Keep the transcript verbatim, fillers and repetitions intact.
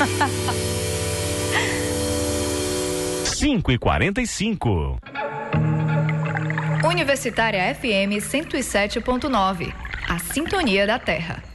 cinco e quarenta e cinco. Universitária F M cento e sete ponto nove. A sintonia da Terra.